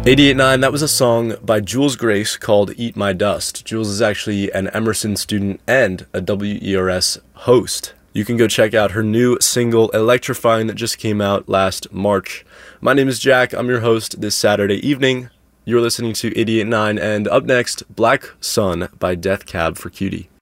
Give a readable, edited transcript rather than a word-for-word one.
88.9, that was a song by Jules Grace called Eat My Dust. Jules is actually an Emerson student and a WERS host. You can go check out her new single, Electrifying, that just came out last March. My name is Jack. I'm your host this Saturday evening. You're listening to 88.9, and up next, Black Sun by Death Cab for Cutie.